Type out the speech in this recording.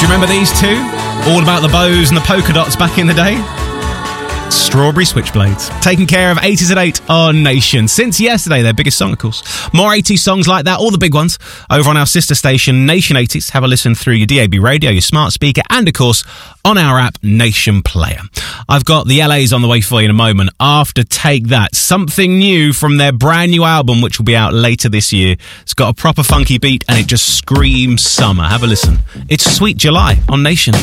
remember these two? All about the bows and the polka dots back in the day? Strawberry Switchblades. Taking care of 80s at 8 on Nation. Since yesterday, their biggest song, of course. More 80s songs like that, all the big ones, over on our sister station, Nation 80s. Have a listen through your DAB radio, your smart speaker, and, of course, on our app, Nation Player. I've got the LAs on the way for you in a moment. After Take That, something new from their brand new album, which will be out later this year. It's got a proper funky beat, and it just screams summer. Have a listen. It's Sweet July on Nation.